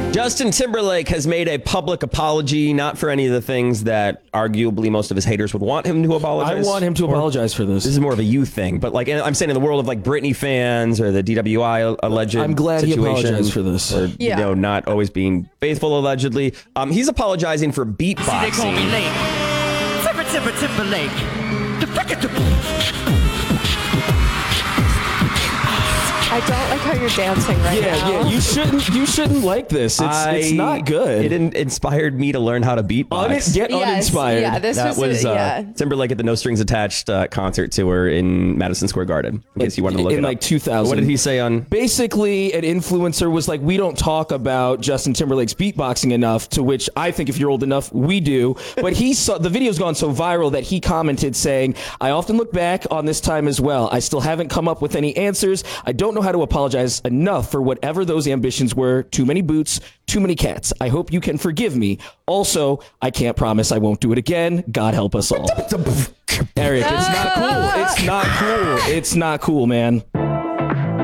Justin Timberlake has made a public apology, not for any of the things that arguably most of his haters would want him to apologize. I want him to apologize for this. This is more of a you thing, but like I'm saying in the world of like Britney fans or the DWI alleged I'm glad situation, he apologized for this. Or, you know, not always being faithful allegedly. He's apologizing for beatboxing. They call me late. Timberlake. I don't like how you're dancing right now. Yeah, you shouldn't like this. It's not good. It inspired me to learn how to beatbox. Get uninspired. Yeah, this That was Timberlake at the No Strings Attached concert tour in Madison Square Garden. In case you wanted to look in it like up. 2000. What did he say on? Basically, an influencer was like, we don't talk about Justin Timberlake's beatboxing enough, to which I think if you're old enough, we do. But he saw the video's gone so viral that he commented saying, I often look back on this time as well. I still haven't come up with any answers. I don't know how to apologize enough for whatever those ambitions were. Too many boots, too many cats. I hope you can forgive me. Also, I can't promise I won't do it again. God help us all. Eric, it's not cool. It's not cool. It's not cool, man.